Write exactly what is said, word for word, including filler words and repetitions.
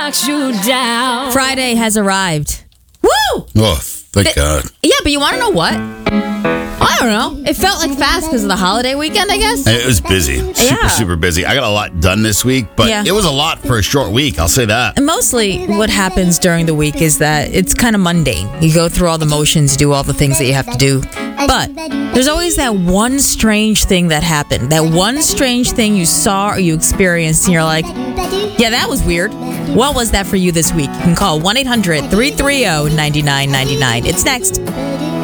knocks you down. Friday has arrived. Woo! Oh, thank Th- God. Yeah, but you want to know what? I don't know. It felt like fast because of the holiday weekend, I guess. It was busy. Super, Yeah. super busy. I got a lot done this week, but Yeah. it was a lot for a short week. I'll say that. And mostly what happens during the week is that it's kind of mundane. You go through all the motions, do all the things that you have to do. But there's always that one strange thing that happened. That one strange thing you saw or you experienced, and you're like, yeah, that was weird. What was that for you this week? You can call one eight hundred three three zero nine nine nine nine. It's next.